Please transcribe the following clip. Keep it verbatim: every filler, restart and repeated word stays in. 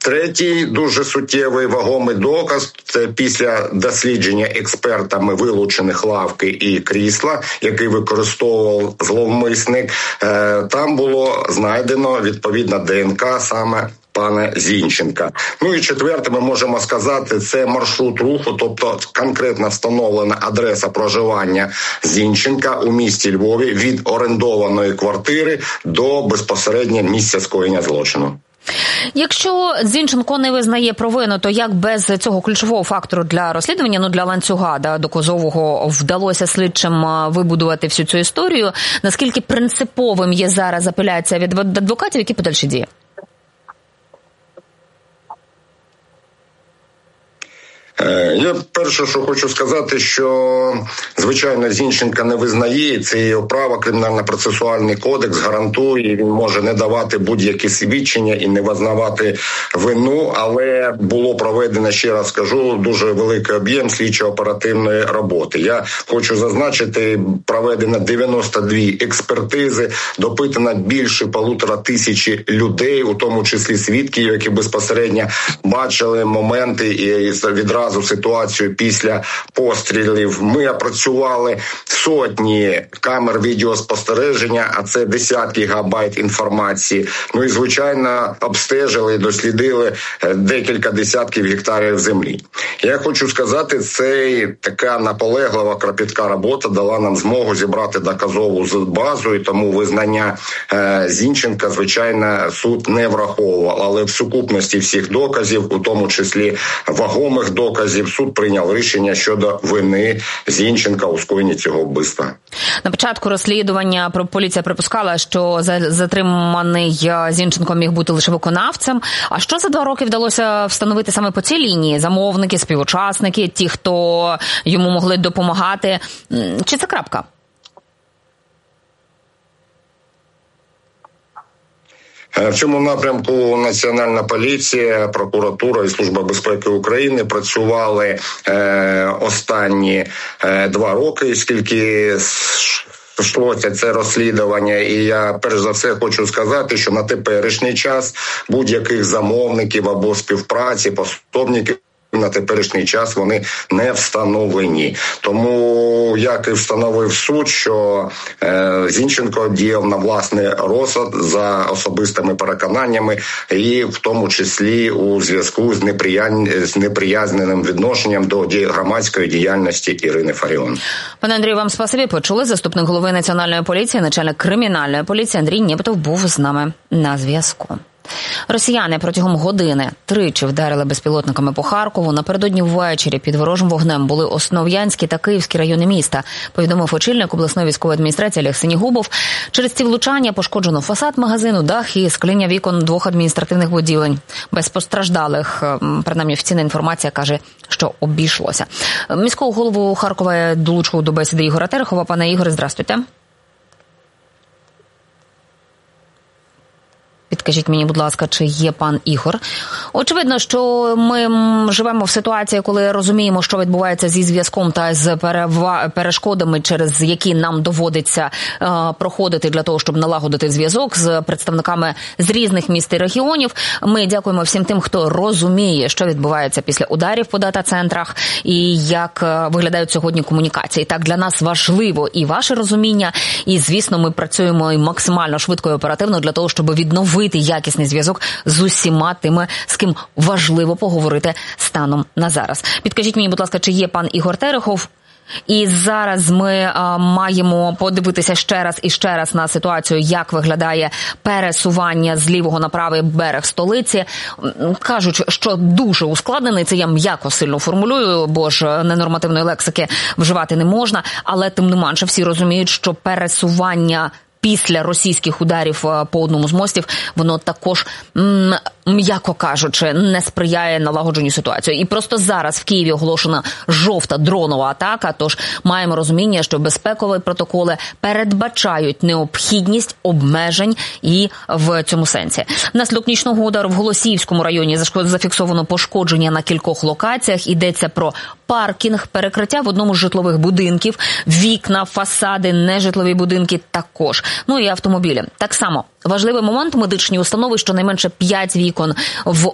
Третій дуже суттєвий вагомий доказ – це після дослідження експертами вилучених лавки і крісла, які використовував зловмисник. Там було знайдено відповідна ДНК саме пана Зінченка. Ну і четверте, ми можемо сказати, це маршрут руху, тобто конкретно встановлена адреса проживання Зінченка у місті Львові від орендованої квартири до безпосередньо місця скоєння злочину. Якщо Зінченко не визнає провину, то як без цього ключового фактору для розслідування, ну для ланцюга да, доказового вдалося слідчим вибудувати всю цю історію? Наскільки принциповим є зараз апеляція від адвокатів, які подальші дії? Я перше, що хочу сказати, що, звичайно, Зінченка не визнає, це його право, Кримінально-процесуальний кодекс гарантує, він може не давати будь-які свідчення і не визнавати вину, але було проведено, ще раз скажу, дуже великий об'єм слідчо-оперативної роботи. Я хочу зазначити, проведено дев'яносто дві експертизи, допитано більше полутора тисячі людей, у тому числі свідків, які безпосередньо бачили моменти і відразу ситуацію після пострілів. Ми опрацювали сотні камер відеоспостереження, а це десятки гігабайт інформації. Ну і, звичайно, обстежили і дослідили декілька десятків гектарів землі. Я хочу сказати, це така наполеглива, кропітка робота дала нам змогу зібрати доказову базу, і тому визнання е, Зінченка, звичайно, суд не враховував. Але в сукупності всіх доказів, у тому числі вагомих доказів, суд прийняв рішення щодо вини Зінченка у скоєнні цього вбивства. На початку розслідування поліція припускала, що затриманий Зінченко міг бути лише виконавцем. А що за два роки вдалося встановити саме по цій лінії? Замовники, співучасники, ті, хто йому могли допомагати? Чи це крапка? В цьому напрямку Національна поліція, прокуратура і Служба безпеки України працювали е, останні е, два роки, скільки йшлося це розслідування. І я перш за все хочу сказати, що на теперішній час будь-яких замовників або співпраці, пособників на теперішній час вони не встановлені. Тому, як і встановив суд, що е, Зінченко діяв на власний розсуд за особистими переконаннями і в тому числі у зв'язку з, неприяз... з неприязненим відношенням до ді... громадської діяльності Ірини Фаріон. Пане Андрію, вам спасибі. Почули. Заступник голови Національної поліції, начальник кримінальної поліції Андрій Нєпетов був з нами на зв'язку. Росіяни протягом години тричі вдарили безпілотниками по Харкову. Напередодні ввечері під ворожим вогнем були Основ'янський та Київські райони міста, повідомив очільник обласної військової адміністрації Олег Синігубов. Через ці влучання пошкоджено фасад магазину, дах і скління вікон двох адміністративних будівель. Без постраждалих, принаймні офіційна інформація каже, що обійшлося. Міського голову Харкова долучив до бесіди Ігоря Терехова. Пане Ігоре, здрастуйте. Підкажіть мені, будь ласка, чи є пан Ігор? Очевидно, що ми живемо в ситуації, коли розуміємо, що відбувається зі зв'язком та з перешкодами, через які нам доводиться е, проходити для того, щоб налагодити зв'язок з представниками з різних міст і регіонів. Ми дякуємо всім тим, хто розуміє, що відбувається після ударів по дата-центрах і як виглядають сьогодні комунікації. Так, для нас важливо і ваше розуміння, і, звісно, ми працюємо і максимально швидко і оперативно для того, щоб відновити якісний зв'язок з усіма тими, з ким важливо поговорити станом на зараз. Підкажіть мені, будь ласка, чи є пан Ігор Терехов? І зараз ми а, маємо подивитися ще раз і ще раз на ситуацію, як виглядає пересування з лівого на правий берег столиці. Кажуть, що дуже ускладнений, це я м'яко сильно формулюю, бо ж ненормативної лексики вживати не можна, але тим не менше всі розуміють, що пересування після російських ударів по одному з мостів, воно також, м'яко кажучи, не сприяє налагодженню ситуації. І просто зараз в Києві оголошена жовта дронова атака, тож маємо розуміння, що безпекові протоколи передбачають необхідність обмежень і в цьому сенсі. Внаслідок нічного удару в Голосіївському районі зафіксовано пошкодження на кількох локаціях. Йдеться про паркінг, перекриття в одному з житлових будинків, вікна, фасади, нежитлові будинки також. Ну і автомобілі. Так само важливий момент: медичні установи, щонайменше п'ять вікон в